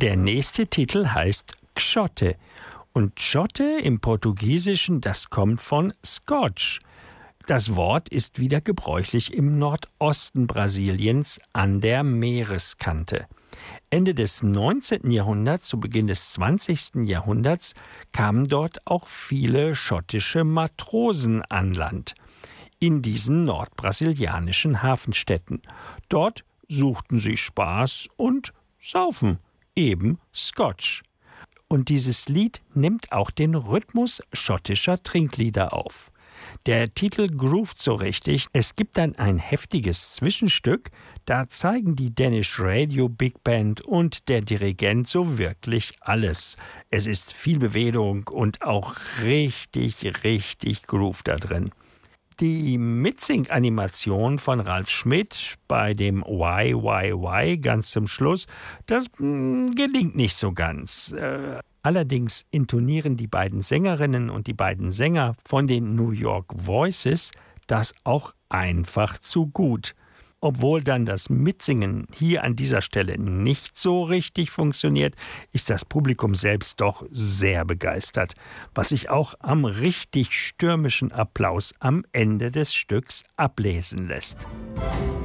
Der nächste Titel heißt Xote. Und Xote im Portugiesischen, das kommt von Scotch. Das Wort ist wieder gebräuchlich im Nordosten Brasiliens an der Meereskante. Ende des 19. Jahrhunderts, zu Beginn des 20. Jahrhunderts, kamen dort auch viele schottische Matrosen an Land. In diesen nordbrasilianischen Hafenstädten. Dort suchten sie Spaß und Saufen, eben Scotch. Und dieses Lied nimmt auch den Rhythmus schottischer Trinklieder auf. Der Titel groovt so richtig. Es gibt dann ein heftiges Zwischenstück. Da zeigen die Danish Radio Big Band und der Dirigent so wirklich alles. Es ist viel Bewegung und auch richtig Groove da drin. Die Mitsing-Animation von Ralf Schmidt bei dem Why ganz zum Schluss, das gelingt nicht so ganz. Allerdings intonieren die beiden Sängerinnen und die beiden Sänger von den New York Voices das auch einfach zu gut. Obwohl dann das Mitsingen hier an dieser Stelle nicht so richtig funktioniert, ist das Publikum selbst doch sehr begeistert, was sich auch am richtig stürmischen Applaus am Ende des Stücks ablesen lässt.